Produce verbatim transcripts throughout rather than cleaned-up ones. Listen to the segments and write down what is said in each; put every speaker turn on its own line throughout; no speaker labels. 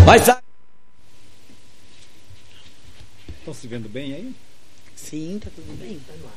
Vai sair.
Estão se vendo bem aí?
Sim, tá tudo bem. Tá no ar.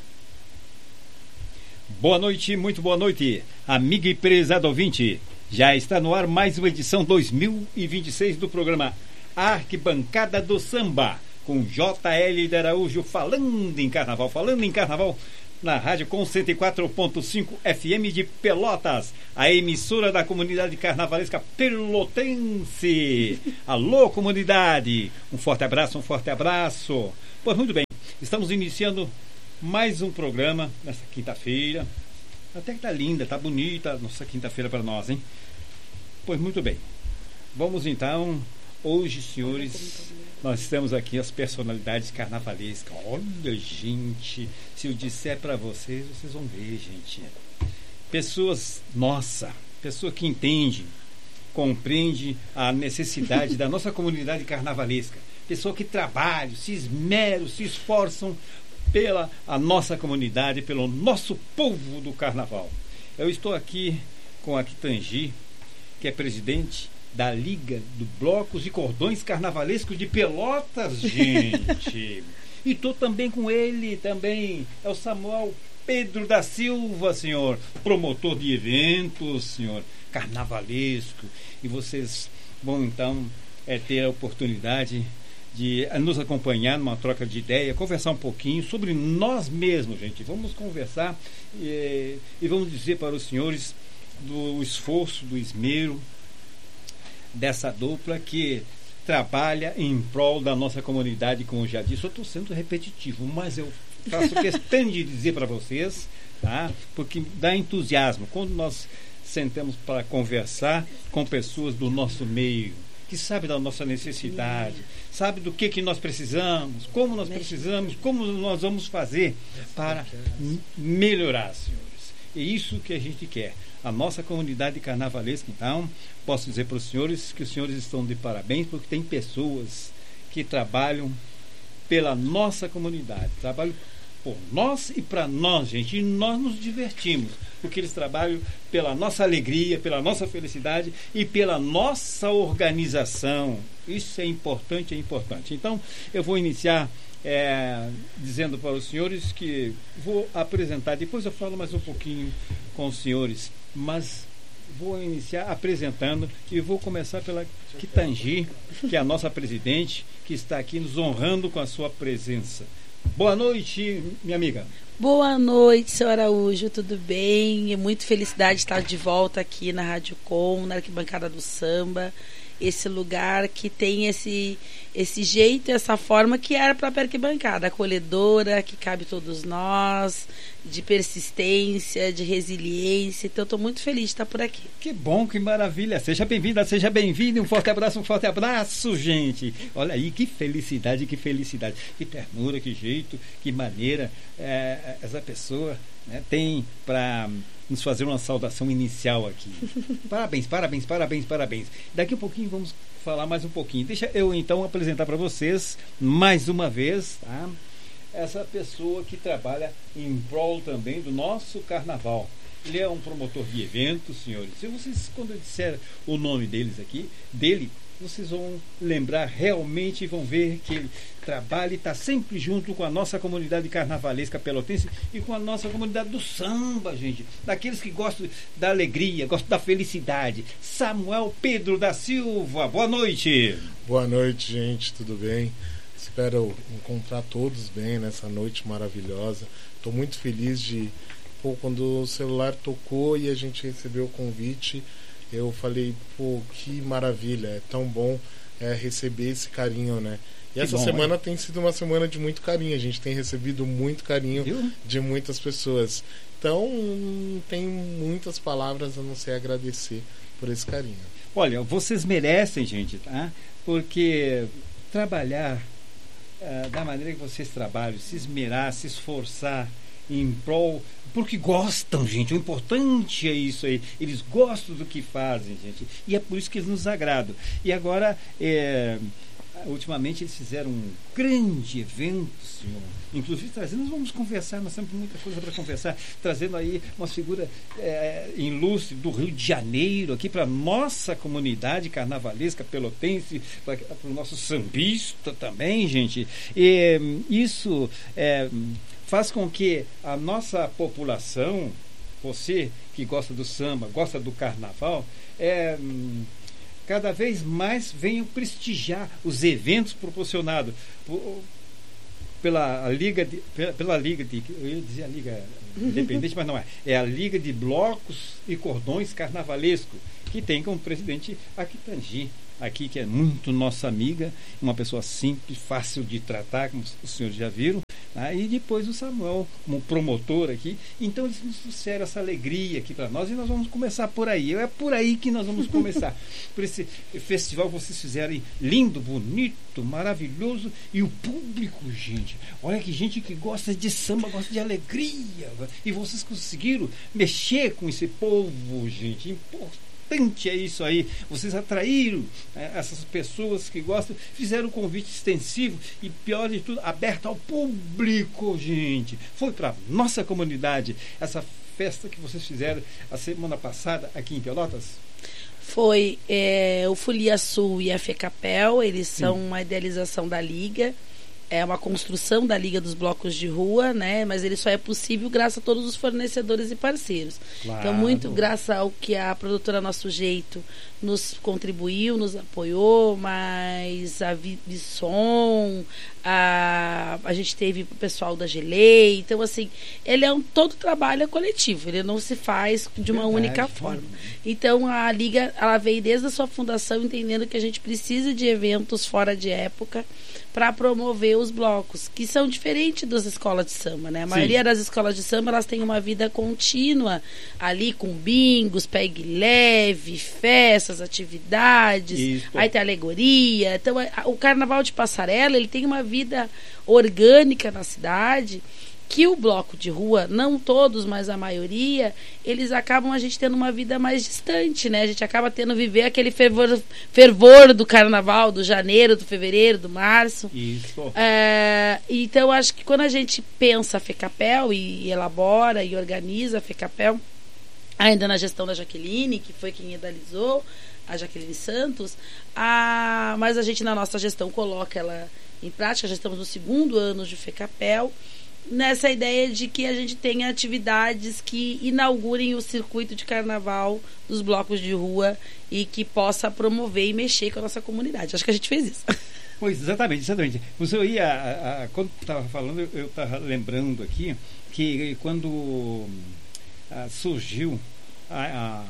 Boa noite, muito boa noite, amiga e prezado ouvinte. Já está no ar mais uma edição dois mil e vinte e seis do programa Arquibancada do Samba, com J L de Araújo falando em carnaval, falando em carnaval na rádio com cento e quatro ponto cinco F M de Pelotas, a emissora da comunidade carnavalesca pelotense. Alô, comunidade! Um forte abraço, um forte abraço. Pois muito bem, estamos iniciando mais um programa nessa quinta-feira. Até que tá linda, tá bonita a nossa quinta-feira para nós, hein? Pois muito bem. Vamos então, hoje, senhores, nós temos aqui as personalidades carnavalescas. Olha, gente, se eu disser para vocês, vocês vão ver, gente. Pessoas, nossa, pessoa que entende, compreende a necessidade da nossa comunidade carnavalesca. Pessoa que trabalha, se esmeram, se esforçam pela a nossa comunidade, pelo nosso povo do carnaval. Eu estou aqui com a Quitangi, que é presidente da Liga do Blocos e Cordões Carnavalescos de Pelotas, gente. E estou também com ele, também, é o Samuel Pedro da Silva, senhor, promotor de eventos, senhor, carnavalesco. E vocês vão, então, é, ter a oportunidade de nos acompanhar numa troca de ideia, conversar um pouquinho sobre nós mesmos, gente. Vamos conversar e, e vamos dizer para os senhores do esforço, do esmero dessa dupla que trabalha em prol da nossa comunidade, como eu já disse. Eu estou sendo repetitivo, mas eu faço questão de dizer para vocês, tá? Porque dá entusiasmo quando nós sentamos para conversar com pessoas do nosso meio, que sabe da nossa necessidade, sabe do que, que nós precisamos, como nós precisamos, como nós vamos fazer para m- melhorar, senhores. É isso que a gente quer. A nossa comunidade carnavalesca, então, posso dizer para os senhores que os senhores estão de parabéns, porque tem pessoas que trabalham pela nossa comunidade, trabalham por nós e para nós, gente, e nós nos divertimos, porque eles trabalham pela nossa alegria, pela nossa felicidade e pela nossa organização. Isso é importante, é importante. Então, eu vou iniciar é, dizendo para os senhores que vou apresentar, depois eu falo mais um pouquinho com os senhores, mas vou iniciar apresentando e vou começar pela Quitangi, que é a nossa presidente, que está aqui nos honrando com a sua presença. Boa noite, minha amiga.
Boa noite, seu Araújo, tudo bem? É muito felicidade estar de volta aqui na Rádio Com, na Arquibancada do Samba. Esse lugar que tem esse, esse jeito, essa forma que era a própria arquibancada, acolhedora, que cabe todos nós, de persistência, de resiliência. Então, eu estou muito feliz de estar por aqui.
Que bom, que maravilha. Seja bem-vinda, seja bem-vindo. Um forte abraço, um forte abraço, gente. Olha aí, que felicidade, que felicidade. Que ternura, que jeito, que maneira é, essa pessoa, né, tem para nos fazer uma saudação inicial aqui. Parabéns, parabéns, parabéns, parabéns. Daqui a pouquinho vamos falar mais um pouquinho. Deixa eu então apresentar para vocês mais uma vez, tá? Essa pessoa que trabalha em prol também do nosso carnaval. Ele é um promotor de eventos, senhores. Se vocês, quando eu disser o nome deles aqui, dele, vocês vão lembrar realmente e vão ver que ele trabalha e está sempre junto com a nossa comunidade carnavalesca pelotense e com a nossa comunidade do samba, gente. Daqueles que gostam da alegria, gostam da felicidade. Samuel Pedro da Silva, boa noite.
Boa noite, gente, tudo bem? Espero encontrar todos bem nessa noite maravilhosa. Estou muito feliz de... Pô, quando o celular tocou e a gente recebeu o convite, eu falei, pô, que maravilha, é tão bom é, receber esse carinho, né? E essa bom, semana é? tem sido uma semana de muito carinho, a gente tem recebido muito carinho Viu? de muitas pessoas. Então, não tem muitas palavras a não ser agradecer por esse carinho.
Olha, vocês merecem, gente, tá? Porque trabalhar uh, da maneira que vocês trabalham, se esmerar, se esforçar em prol, porque gostam, gente. O importante é isso aí. Eles gostam do que fazem, gente. E é por isso que eles nos agradam. E agora, é, ultimamente eles fizeram um grande evento, senhor. Inclusive trazendo, nós vamos conversar, nós temos muita coisa para conversar, trazendo aí uma figura é, ilustre do Rio de Janeiro, aqui para nossa comunidade carnavalesca pelotense, para o nosso sambista também, gente. E isso é, faz com que a nossa população, você que gosta do samba, gosta do carnaval, é, cada vez mais venham prestigiar os eventos proporcionados por, pela Liga de, pela, pela Liga de, eu ia dizer a Liga Independente, mas não é, é a Liga de Blocos e Cordões Carnavalesco, que tem como presidente a Quitangi, aqui, que é muito nossa amiga, uma pessoa simples, fácil de tratar, como os senhores já viram, né? E depois o Samuel, como promotor aqui. Então eles nos trouxeram essa alegria aqui para nós, e nós vamos começar por aí. É por aí que nós vamos começar. Por esse festival que vocês fizeram lindo, bonito, maravilhoso, e o público, gente, olha que gente que gosta de samba, gosta de alegria, e vocês conseguiram mexer com esse povo, gente, importante. É isso aí, vocês atraíram é, essas pessoas que gostam, fizeram um convite extensivo e, pior de tudo, aberto ao público, gente. Foi para nossa comunidade essa festa que vocês fizeram a semana passada aqui em Pelotas?
Foi é, o Folia Sul e a FECAPEL, eles Sim. são uma idealização da Liga. É uma construção da Liga dos Blocos de Rua, né? Mas ele só é possível graças a todos os fornecedores e parceiros. Claro. Então, muito graças ao que a produtora Nosso Jeito nos contribuiu, nos apoiou, mas a Visson, a, a gente teve o pessoal da Gelei. Então, assim, ele é um todo trabalho é coletivo, ele não se faz de uma Verdade, única forma. Então, a Liga, ela veio desde a sua fundação entendendo que a gente precisa de eventos fora de época para promover os blocos, que são diferentes das escolas de samba, né? A Sim. maioria das escolas de samba, elas têm uma vida contínua, ali com bingos, pegue leve, festas, atividades, Isso. aí tem alegoria. Então, a, o Carnaval de Passarela, ele tem uma vida orgânica na cidade, que o bloco de rua, não todos, mas a maioria, eles acabam a gente tendo uma vida mais distante, né? A gente acaba tendo viver aquele fervor, fervor do carnaval, do janeiro, do fevereiro, do março.
Isso.
É, então, acho que quando a gente pensa a FECAPEL e, e elabora e organiza a FECAPEL, ainda na gestão da Jaqueline, que foi quem idealizou, a Jaqueline Santos, a, mas a gente na nossa gestão coloca ela em prática, já estamos no segundo ano de FECAPEL, nessa ideia de que a gente tenha atividades que inaugurem o circuito de carnaval dos blocos de rua e que possa promover e mexer com a nossa comunidade. Acho que a gente fez isso.
Pois, exatamente, exatamente. Você ia, a, a, quando estava falando, eu estava lembrando aqui que quando a, surgiu a, a,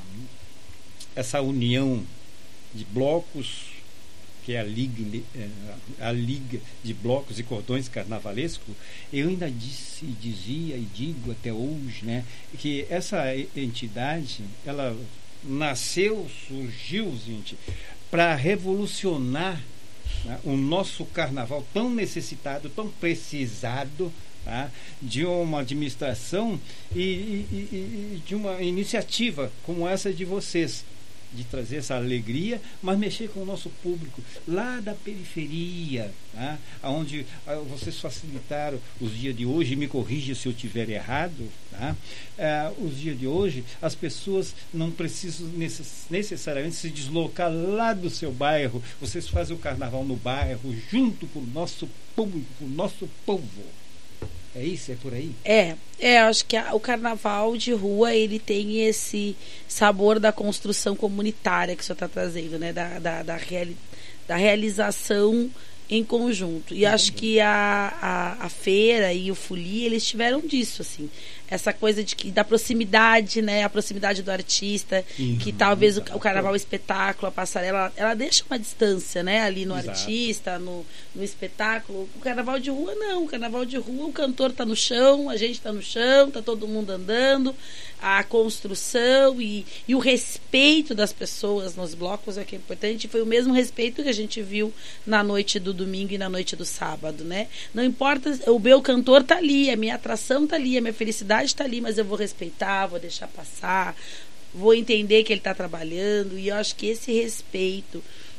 essa união de blocos, que é a Liga, a Liga de Blocos e Cordões Carnavalesco, eu ainda disse, dizia e digo até hoje, né, que essa entidade, ela nasceu, surgiu, gente, para revolucionar, né, o nosso carnaval tão necessitado, tão precisado, tá, de uma administração e, e, e de uma iniciativa como essa de vocês, de trazer essa alegria, mas mexer com o nosso público lá da periferia, tá? Onde ah, vocês facilitaram os dias de hoje, me corrija se eu estiver errado, tá? Ah, os dias de hoje, as pessoas não precisam necess, necessariamente se deslocar lá do seu bairro, vocês fazem o carnaval no bairro, junto com o nosso público, com o nosso povo. É isso? É por aí?
É, é acho que a, o carnaval de rua, ele tem esse sabor da construção comunitária que o senhor está trazendo, né? Da, da, da, reali, da realização em conjunto. E acho que a, a, a feira e o folia, eles tiveram disso, assim. Essa coisa de que, da proximidade, né? A proximidade do artista, uhum, que talvez o, o carnaval, o espetáculo, a passarela, ela, ela deixa uma distância, né? Ali no Exato. artista, no, no espetáculo. O carnaval de rua, não. O carnaval de rua, o cantor tá no chão, a gente tá no chão, tá todo mundo andando. A construção e, e o respeito das pessoas nos blocos é que é importante. Foi o mesmo respeito que a gente viu na noite do domingo e na noite do sábado, né? Não importa, o meu cantor tá ali, a minha atração tá ali, a minha felicidade está ali, mas eu vou respeitar, vou deixar passar, vou entender que ele está trabalhando, e eu acho que esse respeito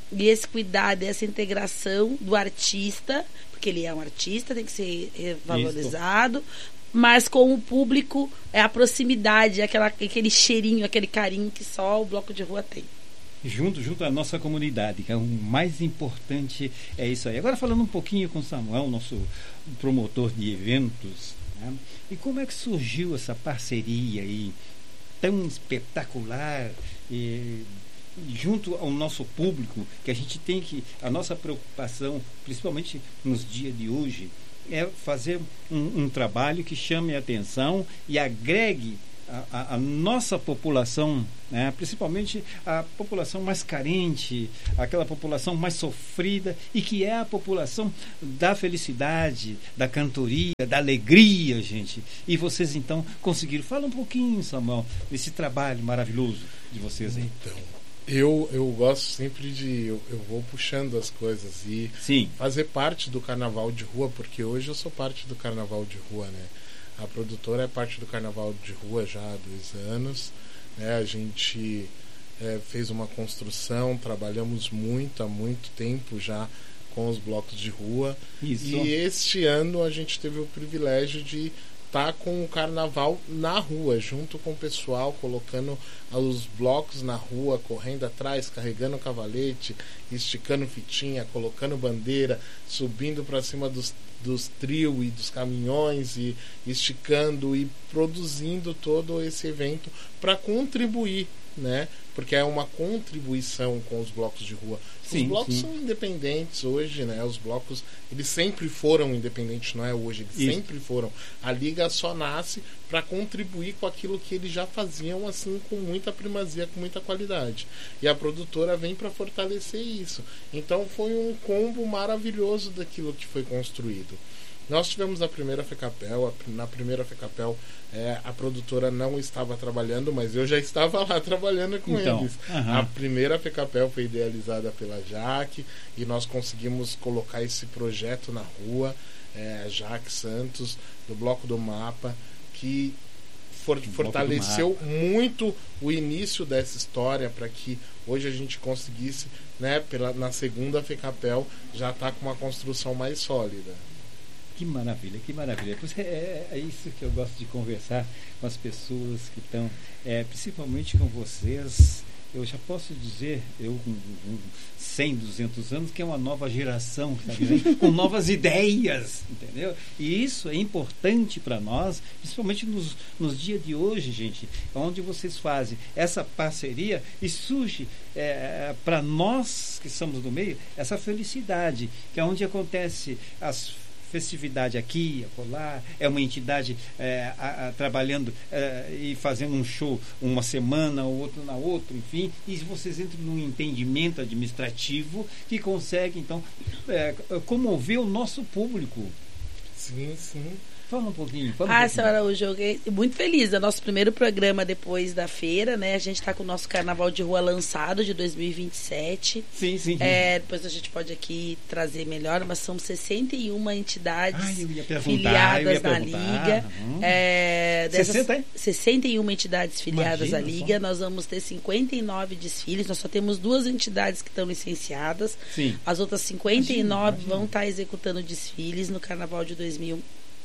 e esse cuidado, essa integração do artista, porque ele é um artista, tem que ser valorizado, isso. Mas com o público é a proximidade, aquela, aquele cheirinho, aquele carinho que só o bloco de rua tem.
Junto, junto à nossa comunidade, que é o mais importante, é isso aí. Agora falando um pouquinho com o Samuel, nosso promotor de eventos, né? E como é que surgiu essa parceria aí, tão espetacular, e, junto ao nosso público, que a gente tem que, a nossa preocupação, principalmente nos dias de hoje, é fazer um, um trabalho que chame a atenção e agregue a, a, a nossa população, né? Principalmente a população mais carente, aquela população mais sofrida, e que é a população da felicidade, da cantoria, da alegria, gente. E vocês então conseguiram. Fala um pouquinho, Samuel, desse trabalho maravilhoso de vocês aí.
Então, Eu, eu gosto sempre de... Eu, eu vou puxando as coisas e
Sim.
fazer parte do carnaval de rua, porque hoje eu sou parte do carnaval de rua, né? A produtora é parte do carnaval de rua já há dois anos, né? A gente é, fez uma construção, trabalhamos muito, há muito tempo já com os blocos de rua.
Isso.
E este ano a gente teve o privilégio de tá com o carnaval na rua, junto com o pessoal, colocando os blocos na rua, correndo atrás, carregando cavalete, esticando fitinha, colocando bandeira, subindo para cima dos, dos trio e dos caminhões e esticando e produzindo todo esse evento para contribuir, né? Porque é uma contribuição com os blocos de rua.
Sim,
os blocos
sim.
são independentes hoje, né? Os blocos, eles sempre foram independentes, não é hoje, eles
Isso.
sempre foram. A Liga só nasce para contribuir com aquilo que eles já faziam, assim, com muita primazia, com muita qualidade. E a produtora vem para fortalecer isso. Então foi um combo maravilhoso daquilo que foi construído. Nós tivemos a primeira FECAPEL, a, na primeira FECAPEL é, a produtora não estava trabalhando, mas eu já estava lá trabalhando com
então,
eles.
uh-huh.
A primeira FECAPEL foi idealizada pela Jaque e nós conseguimos colocar esse projeto na rua, é, a Jaque Santos, do Bloco do Mapa, que for, fortaleceu muito o início dessa história para que hoje a gente conseguisse, né, pela, na segunda FECAPEL já estar tá com uma construção mais sólida.
Que maravilha, que maravilha. Pois é, é isso que eu gosto de conversar com as pessoas que estão, é, principalmente com vocês. Eu já posso dizer, eu com cem, duzentos anos, que é uma nova geração que está vindo com novas ideias, entendeu? E isso é importante para nós, principalmente nos, nos dias de hoje, gente, onde vocês fazem essa parceria e surge é, para nós que estamos no meio, essa felicidade, que é onde acontece as festividade aqui, acolá, é uma entidade é, a, a, trabalhando é, e fazendo um show uma semana, ou outro na outra, enfim, e vocês entram num entendimento administrativo que consegue, então, é, comover o nosso público.
Sim, sim.
Fala um pouquinho. Fala um
ah,
pouquinho.
senhora, hoje eu fiquei muito feliz. É o nosso primeiro programa depois da feira, né? A gente está com o nosso Carnaval de Rua lançado de dois mil e vinte e sete.
Sim, sim.
É, depois a gente pode aqui trazer melhor, mas são sessenta e uma entidades
ah, eu ia perguntar,
filiadas
eu ia
na
perguntar.
Liga.
Hum.
É, dessas
sessenta, hein?
sessenta e uma entidades filiadas
Imagina,
à Liga.
só.
Nós vamos ter cinquenta e nove desfiles. Nós só temos duas entidades que estão licenciadas.
Sim.
As outras cinquenta e nove
Imagina,
vão estar executando desfiles no Carnaval de dois mil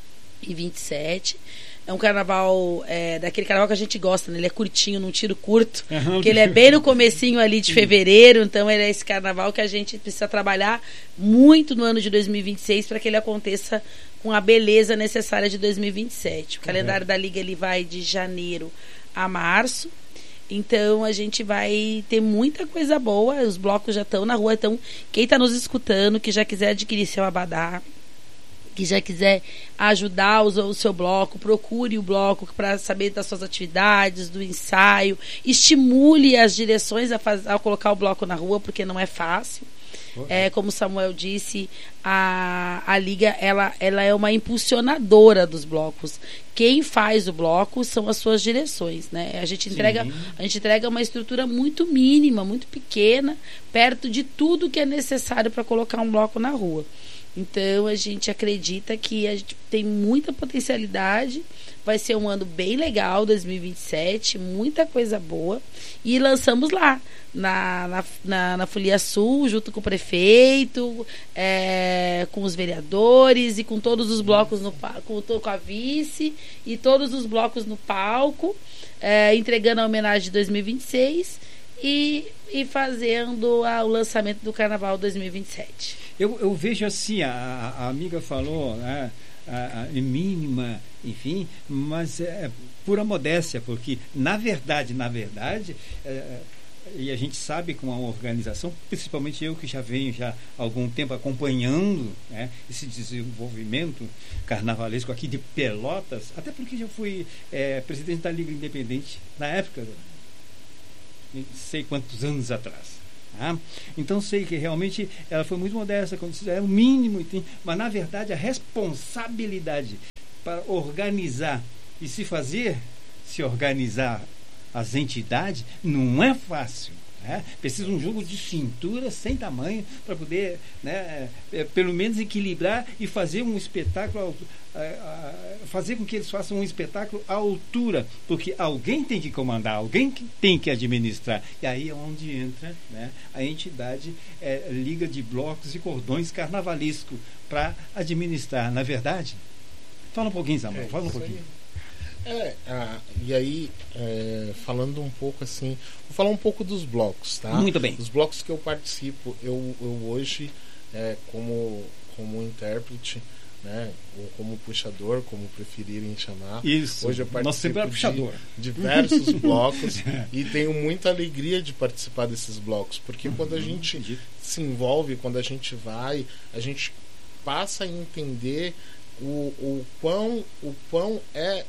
e vinte e sete. É um carnaval, é, daquele carnaval que a gente gosta, né? Ele é curtinho, num tiro curto,
uhum.
porque ele é bem no comecinho ali de fevereiro, então ele é esse carnaval que a gente precisa trabalhar muito no ano de dois mil e vinte e seis para que ele aconteça com a beleza necessária de dois mil e vinte e sete. O calendário uhum. da Liga ele vai de janeiro a março. Então a gente vai ter muita coisa boa. Os blocos já estão na rua, então quem está nos escutando, que já quiser adquirir seu abadá, que já quiser ajudar o, o seu bloco, procure o bloco para saber das suas atividades, do ensaio, estimule as direções a, faz, a colocar o bloco na rua, porque não é fácil. É, como o Samuel disse, a, a Liga ela, ela é uma impulsionadora dos blocos. quem faz o bloco são as suas direções, né? A gente entrega, a gente entrega uma estrutura muito mínima, muito pequena, perto de tudo que é necessário para colocar um bloco na rua. Então a gente acredita que a gente tem muita potencialidade. Vai ser um ano bem legal, dois mil e vinte e sete, muita coisa boa. E lançamos lá, na, na, na, na Folia Sul, junto com o prefeito, é, com os vereadores e com todos os blocos, no, com, com a vice e todos os blocos no palco, é, entregando a homenagem de dois mil e vinte e seis e, e fazendo a, o lançamento do Carnaval dois mil e vinte e sete.
Eu, eu vejo assim, a, a amiga falou, né, a, a mínima, enfim, mas é pura modéstia, porque na verdade, na verdade, é, e a gente sabe com a organização, principalmente eu que já venho já há algum tempo acompanhando, né, esse desenvolvimento carnavalesco aqui de Pelotas, até porque já fui é, presidente da Liga Independente na época, não sei quantos anos atrás. Ah, então sei que realmente ela foi muito modesta quando disse, é o mínimo, mas na verdade a responsabilidade para organizar e se fazer, se organizar as entidades não é fácil. Né? Precisa um jogo de cintura sem tamanho para poder, né, é, pelo menos equilibrar e fazer um espetáculo, fazer com que eles façam um espetáculo à altura, porque alguém tem que comandar, alguém que tem que administrar, e aí é onde entra, né, a entidade é, Liga de Blocos e Cordões Carnavalesco para administrar, na verdade. Fala um pouquinho, Samuel, é, fala um pouquinho.
É, ah, e aí, é, falando um pouco assim, vou falar um pouco dos blocos, tá?
Muito bem.
Os blocos que eu participo, eu, eu hoje, é, como, como intérprete, né, ou como puxador, como preferirem chamar.
Isso,
hoje eu
nós sempre é puxador.
De diversos blocos e tenho muita alegria de participar desses blocos, porque uhum, quando a gente entendi. se envolve, quando a gente vai, a gente passa a entender o, o, quão, o quão é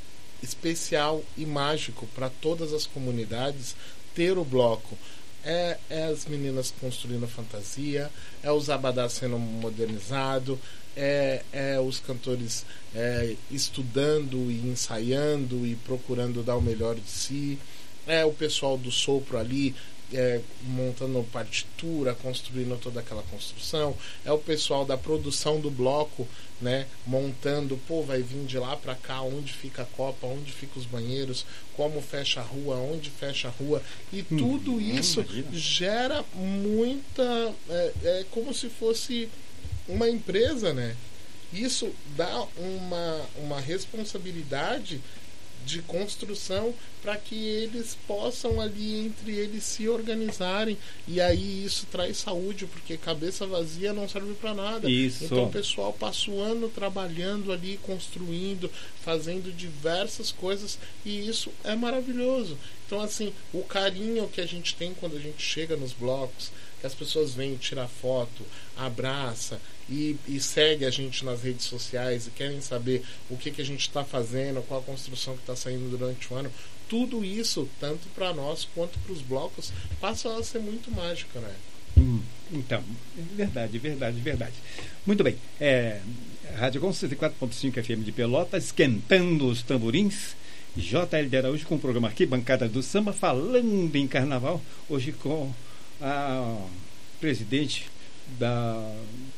especial e mágico para todas as comunidades ter o bloco. É, é as meninas construindo fantasia, é os abadás sendo modernizado, é, é os cantores é, estudando e ensaiando e procurando dar o melhor de si, é o pessoal do sopro ali é, montando partitura, construindo toda aquela construção, é o pessoal da produção do bloco, né, montando, pô, vai vir de lá para cá, onde fica a copa, onde fica os banheiros, como fecha a rua, onde fecha a rua, e tudo hum, isso imagina. gera muita, é, é como se fosse uma empresa, né? Isso dá uma, uma responsabilidade de construção para que eles possam ali entre eles se organizarem, e aí isso traz saúde, porque cabeça vazia não serve para nada.
Isso.
Então o pessoal passa o ano trabalhando ali, construindo, fazendo diversas coisas, e isso é maravilhoso. Então assim, o carinho que a gente tem quando a gente chega nos blocos, que as pessoas vêm tirar foto, abraça e, e segue a gente nas redes sociais e querem saber o que, que a gente está fazendo, qual a construção que está saindo durante o ano, tudo isso, tanto para nós quanto para os blocos, passa a ser muito mágico, né?
Hum, então, verdade, verdade, verdade. Muito bem, é, Rádio Com cento e quatro ponto cinco F M de Pelotas, esquentando os tamborins. J L de Araújo com o programa Arquibancada do Samba, falando em carnaval, hoje com a presidente da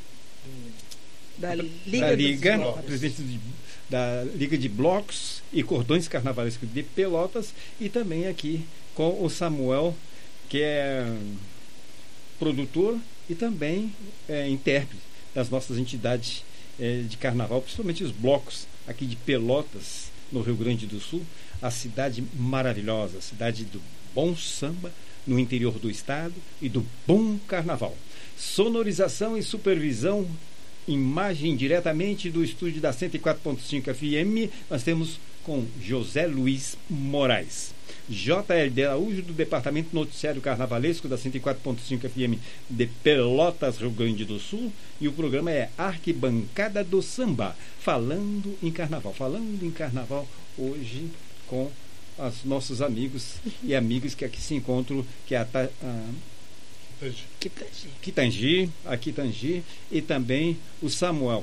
da Liga,
da Liga a presidente de, da Liga de Blocos e Cordões Carnavalescos de Pelotas, e também aqui com o Samuel, que é produtor e também é intérprete das nossas entidades é, de carnaval, principalmente os blocos aqui de Pelotas, no Rio Grande do Sul, a cidade maravilhosa, a cidade do bom samba no interior do estado e do bom carnaval. Sonorização e supervisão, imagem diretamente do estúdio da cento e quatro ponto cinco F M, nós temos com José Luiz Moraes. J L de Araújo, do Departamento Noticiário Carnavalesco da cento e quatro ponto cinco F M de Pelotas, Rio Grande do Sul, e o programa é Arquibancada do Samba, falando em carnaval, falando em carnaval hoje com os nossos amigos e amigas que aqui se encontram, que é a, a Quitangi, a Quitangi e também o Samuel.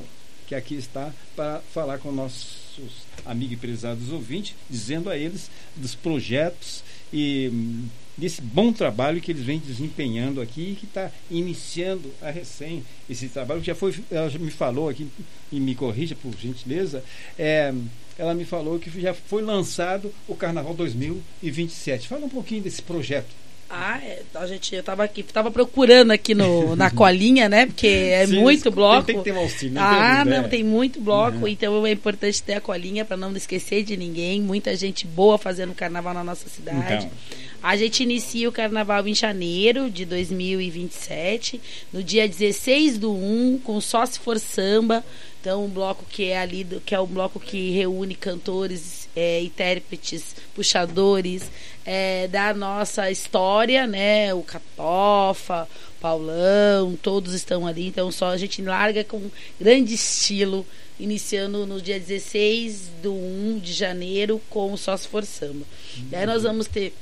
que aqui está para falar com nossos amigos e prezados ouvintes, dizendo a eles dos projetos e hum, desse bom trabalho que eles vêm desempenhando aqui, que está iniciando a recém esse trabalho. Já foi, ela já me falou aqui, e me corrija por gentileza, é, ela me falou que já foi lançado o Carnaval dois mil e vinte e sete. Fala um pouquinho desse projeto.
Ah, é, a gente, eu estava aqui, estava procurando aqui no, na colinha, né? Porque é
Sim,
muito bloco.
Tem, tem que ter um auxílio. Não
ah,
tem
não, tem muito bloco,
uhum.
Então é importante ter a colinha para não esquecer de ninguém. Muita gente boa fazendo carnaval na nossa cidade.
Então.
A gente inicia o carnaval em janeiro de dois mil e vinte e sete, no dia dezesseis do um, com Só Se For Samba. Então, um bloco que é ali, do, que é um bloco que reúne cantores, é, intérpretes, puxadores é, da nossa história, né? O Catofa, Paulão, todos estão ali. Então, só a gente larga com grande estilo, iniciando no dia dezesseis do um de janeiro com o Só Se For Samba. Uhum. Daí nós vamos ter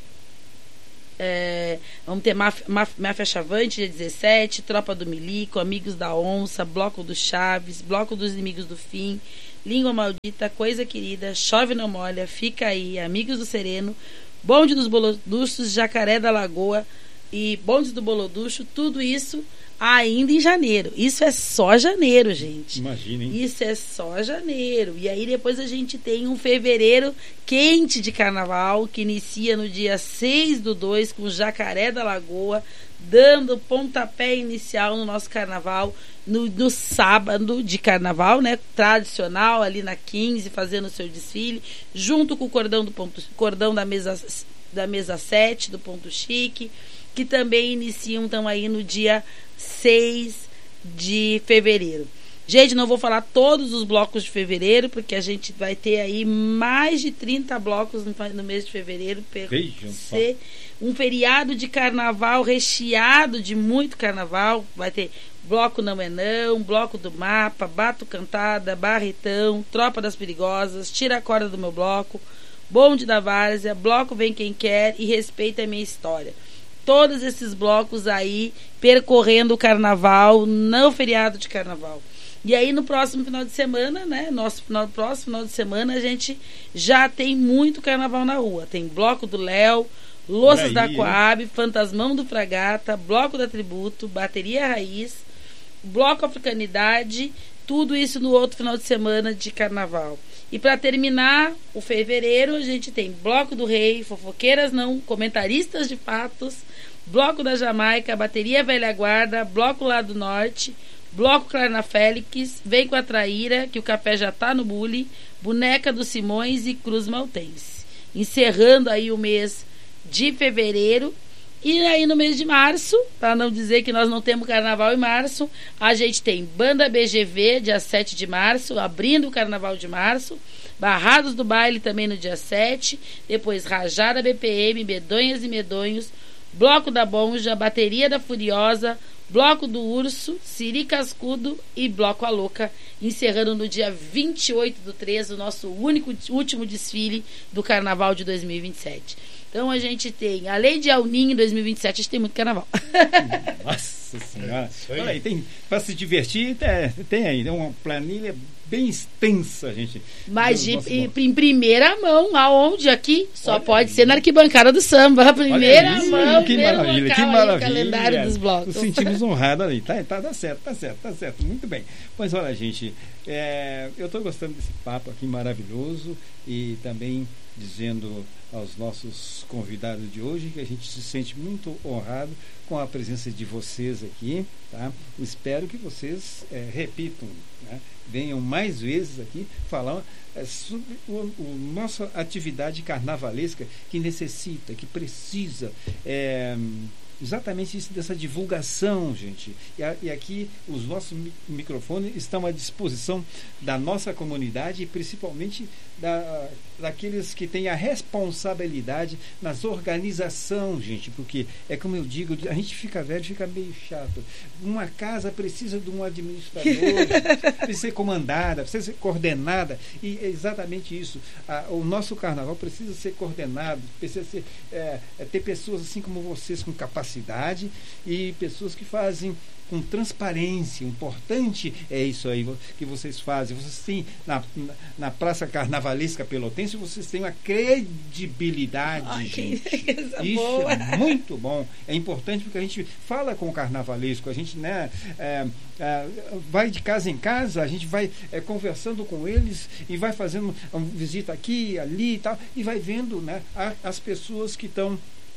É, vamos ter Máfia, Máfia Chavante, dia dezessete, Tropa do Milico, Amigos da Onça, Bloco do Chaves, Bloco dos Inimigos do Fim, Língua Maldita, Coisa Querida, Chove Não Molha, Fica Aí, Amigos do Sereno, Bonde dos Boloduchos, Jacaré da Lagoa e Bonde do Boloducho, tudo isso ainda em janeiro. Isso é só janeiro, gente.
Imagina, hein?
Isso é só janeiro. E aí depois a gente tem um fevereiro quente de carnaval, que inicia no dia seis do dois com o Jacaré da Lagoa, dando pontapé inicial no nosso carnaval, no, no sábado de carnaval, né? Tradicional, ali na quinze, fazendo o seu desfile, junto com o cordão, do ponto, cordão da mesa da mesa sete, do Ponto Chique, que também iniciam, então, aí no dia seis de fevereiro. Gente, não vou falar todos os blocos de fevereiro, porque a gente vai ter aí mais de trinta blocos no, no mês de fevereiro. Ser um feriado de carnaval recheado de muito carnaval. Vai ter Bloco Não É Não, Bloco do Mapa, Bato Cantada, Barretão, Tropa das Perigosas, Tira a Corda do Meu Bloco, Bonde da Várzea, Bloco Vem Quem Quer e Respeita a Minha História. Todos esses blocos aí percorrendo o carnaval, não feriado de carnaval. E aí no próximo final de semana, né? Nosso final, próximo final de semana, a gente já tem muito carnaval na rua. Tem Bloco do Léo, Louças da Coab, Fantasmão do Fragata, Bloco da Tributo, Bateria Raiz, Bloco Africanidade, tudo isso no outro final de semana de carnaval. E para terminar o fevereiro, a gente tem Bloco do Rei, Fofoqueiras Não, Comentaristas de Fatos, Bloco da Jamaica, Bateria Velha Guarda, Bloco Lá do Norte, Bloco Clarna Félix, Vem com a Traíra, que o café já tá no bule, Boneca dos Simões e Cruz Maltense. Encerrando aí o mês de fevereiro. E aí no mês de março, para não dizer que nós não temos carnaval em março, a gente tem Banda B G V, dia sete de março, abrindo o carnaval de março, Barrados do Baile também no dia sete, depois Rajada B P M, Medonhas e Medonhos, Bloco da Bonja, Bateria da Furiosa, Bloco do Urso, Siri Cascudo e Bloco a Louca, encerrando no dia vinte e oito do três o nosso único, último desfile do carnaval de dois mil e vinte e sete. Então a gente tem, além de El Ninho em dois mil e vinte e sete, a gente tem muito carnaval.
Nossa Senhora. É, olha aí, tem, para se divertir, tem, tem aí, tem uma planilha bem extensa, gente.
Mas de, em, em primeira mão, aonde aqui? Só olha pode aí. Ser na arquibancada do samba. Primeira isso, mão,
que maravilha, que maravilha.
Aí, calendário dos blocos.
Nos sentimos honrados ali. Tá, tá, tá certo, tá certo, tá certo. Muito bem. Pois olha, gente, é, eu estou gostando desse papo aqui maravilhoso e também dizendo aos nossos convidados de hoje que a gente se sente muito honrado com a presença de vocês aqui, tá? Espero que vocês é, repitam, né? Venham mais vezes aqui falar é, sobre o, o nossa atividade carnavalesca que necessita, que precisa é, exatamente isso, dessa divulgação, gente. E, a, e aqui os nossos mi- microfones estão à disposição da nossa comunidade e principalmente da, daqueles que têm a responsabilidade nas organizações, gente, porque é como eu digo, a gente fica velho, fica meio chato. Uma casa precisa de um administrador, precisa ser comandada, precisa ser coordenada, e é exatamente isso. A, o nosso carnaval precisa ser coordenado, precisa ser, é, é, ter pessoas assim como vocês com capacidade cidade e pessoas que fazem com transparência. O importante é isso aí que vocês fazem. Vocês têm, na, na Praça Carnavalesca Pelotense, vocês têm uma credibilidade,
Ai,
gente.
Que
isso
boa.
é muito bom. É importante porque a gente fala com o carnavalesco, a gente, né, é, é, vai de casa em casa, a gente vai é, conversando com eles e vai fazendo uma visita aqui, ali e tal, e vai vendo, né, a, as pessoas que estão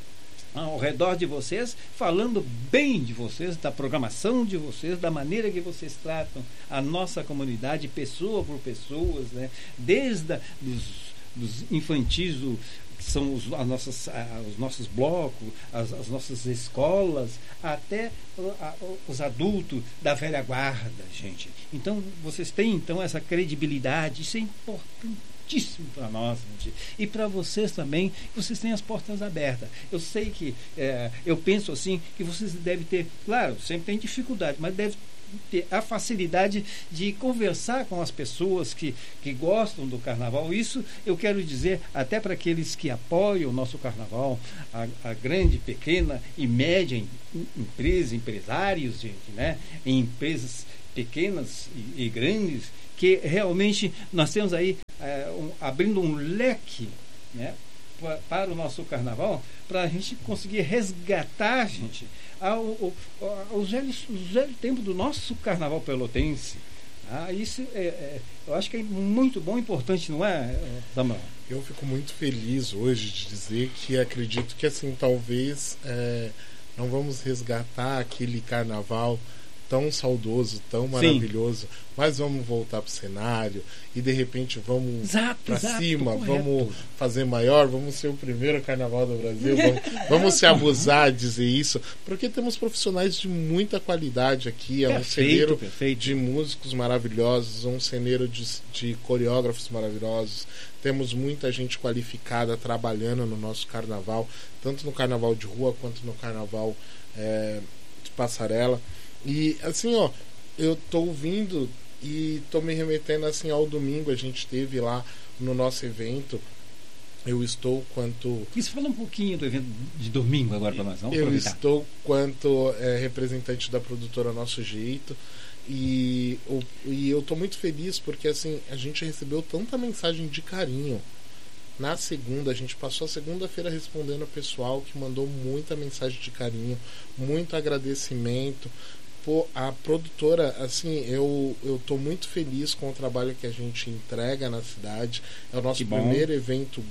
ao redor de vocês, falando bem de vocês, da programação de vocês, da maneira que vocês tratam a nossa comunidade, pessoa por pessoas, né? Desde a, dos, dos infantis, o, que são os, as nossas, a, os nossos blocos, as, as nossas escolas, até a, os adultos da velha guarda, gente. Então, vocês têm então essa credibilidade, isso é importante para nós, gente. E para vocês também, vocês têm as portas abertas. Eu sei que, é, eu penso assim, que vocês devem ter, claro, sempre tem dificuldade, mas deve ter a facilidade de conversar com as pessoas que, que gostam do carnaval. Isso eu quero dizer até para aqueles que apoiam o nosso carnaval, a, a grande, pequena e média em, em, empresa, empresários, gente, né? Em empresas pequenas e, e grandes, que realmente nós temos aí é, um, abrindo um leque, né, pra, para o nosso carnaval, para a gente conseguir resgatar, gente, ao, ao, ao, os velhos, os velhos tempos do nosso carnaval pelotense. Ah, isso é, é, eu acho que é muito bom e importante, não é, Samuel?
Eu fico muito feliz hoje de dizer que acredito que, assim, talvez é, não vamos resgatar aquele carnaval tão saudoso, tão maravilhoso, sim, mas vamos voltar para o cenário e de repente vamos para cima, correto, vamos fazer maior, vamos ser o primeiro carnaval do Brasil, vamos, vamos se abusar de dizer isso, porque temos profissionais de muita qualidade aqui, é um perfeito, celeiro perfeito. de músicos maravilhosos, um celeiro de, de coreógrafos maravilhosos, temos muita gente qualificada trabalhando no nosso carnaval, tanto no carnaval de rua quanto no carnaval é, de passarela. E assim, ó, eu tô ouvindo e tô me remetendo assim ao domingo, a gente teve lá no nosso evento. Eu estou quanto...
Isso, fala um pouquinho do evento de domingo agora para nós, vamos
Eu
aproveitar.
estou quanto é, representante da produtora Nosso Jeito e, o, e eu tô muito feliz porque assim, a gente recebeu tanta mensagem de carinho. Na segunda, a gente passou a segunda-feira respondendo o pessoal que mandou muita mensagem de carinho, muito agradecimento. Pô, a produtora, assim, eu, eu tô muito feliz com o trabalho que a gente entrega na cidade. É o nosso primeiro evento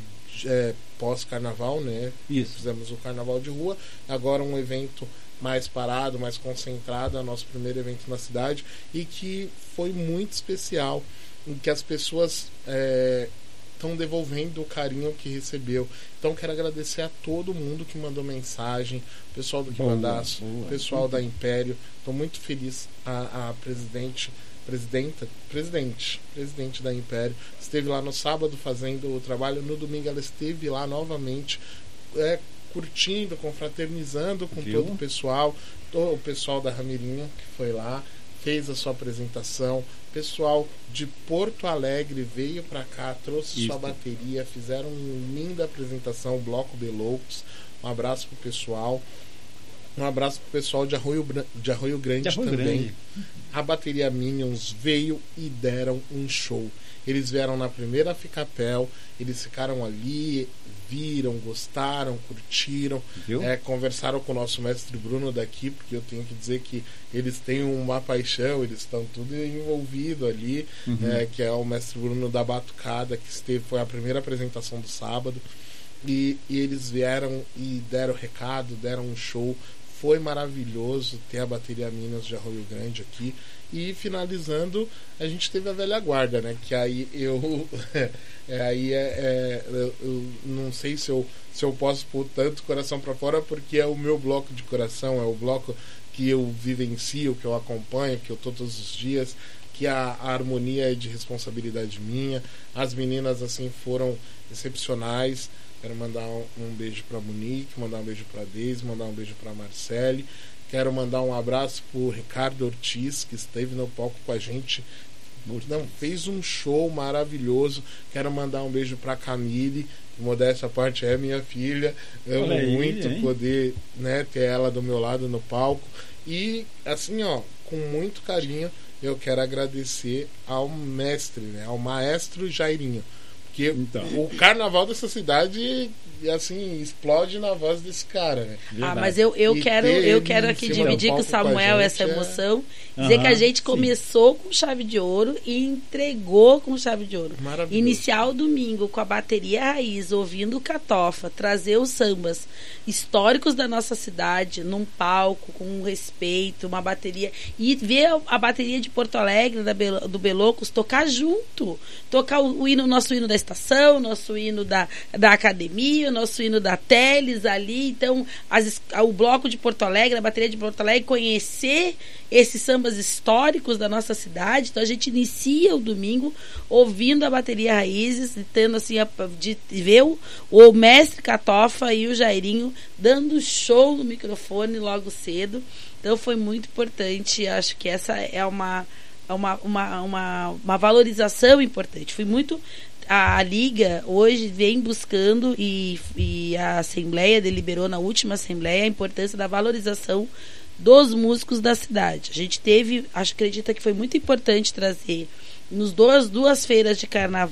é, pós-carnaval, né?
Isso.
Fizemos o carnaval de rua, agora um evento mais parado, mais concentrado, é o nosso primeiro evento na cidade e que foi muito especial, em que as pessoas é, estão devolvendo o carinho que recebeu. Então quero agradecer a todo mundo que mandou mensagem, pessoal do Quimandaço, pessoal da Império. Estou muito feliz. A, a presidente, presidenta, presidente, presidente da Império esteve lá no sábado fazendo o trabalho. No domingo ela esteve lá novamente, é, curtindo, confraternizando com Viu? todo o pessoal, todo o pessoal da Ramirinha que foi lá, fez a sua apresentação. Pessoal de Porto Alegre veio para cá, trouxe Isso. sua bateria, fizeram uma linda apresentação, Bloco de Loucos. Um abraço pro pessoal. Um abraço pro pessoal de Arroio, de Arroio Grande de Arroio também. Grande. A bateria Minions veio e deram um show. Eles vieram na primeira Ficapel, eles ficaram ali, viram, gostaram, curtiram, é, conversaram com o nosso mestre Bruno daqui, porque eu tenho que dizer que eles têm uma paixão, eles estão tudo envolvidos ali, uhum. é, que é o mestre Bruno da Batucada, que esteve, foi a primeira apresentação do sábado, e, e eles vieram e deram recado, deram um show. Foi maravilhoso ter a bateria Minas de Arroio Grande aqui. E finalizando, a gente teve a velha guarda, né? Que aí eu é, aí é, é eu, eu não sei se eu, se eu posso pôr tanto coração para fora, porque é o meu bloco de coração, é o bloco que eu vivencio, que eu acompanho, que eu tô todos os dias, que a, a harmonia é de responsabilidade minha. As meninas assim foram excepcionais. Quero mandar um, um beijo para Monique, mandar um beijo para Deise, mandar um beijo para Marcele. Quero mandar um abraço pro Ricardo Ortiz, que esteve no palco com a gente. Não, fez um show maravilhoso. Quero mandar um beijo para Camille, modéstia à parte, é minha filha. Amo
Olha aí,
muito
hein?
poder, né, ter ela do meu lado no palco. E assim, ó, com muito carinho, eu quero agradecer ao mestre, né, ao maestro Jairinho. Porque
Então.
o carnaval dessa cidade, assim, explode na voz desse cara, né?
Ah, mas eu, eu
E
quero,
ter
eu
ele
quero
em
aqui
cima do
dividir com o
palco com a
Samuel
gente
essa
é-
emoção. Dizer
Aham,
que a gente
sim.
começou com chave de ouro e entregou com chave de ouro.
Maravilhoso.
Iniciar o domingo com a bateria raiz, ouvindo Catofa, trazer os sambas históricos da nossa cidade num palco, com respeito, uma bateria. E ver a, a bateria de Porto Alegre, da Belo- do Belocos, tocar junto. Tocar o, o hino, nosso hino da estação, nosso hino da, da academia, o nosso hino da Teles ali. Então, as es- o bloco de Porto Alegre, a bateria de Porto Alegre, conhecer esses sambas históricos da nossa cidade. Então a gente inicia o domingo ouvindo a bateria Raízes, e tendo assim a, de ver o, o mestre Catofa e o Jairinho dando show no microfone logo cedo. Então foi muito importante. Acho que essa é uma uma, uma, uma, uma valorização importante. Foi muito a, a Liga hoje vem buscando e, e a Assembleia deliberou na última Assembleia a importância da valorização dos músicos da cidade. A gente teve, acho, acredita que foi muito importante trazer nos duas, duas feiras de carnaval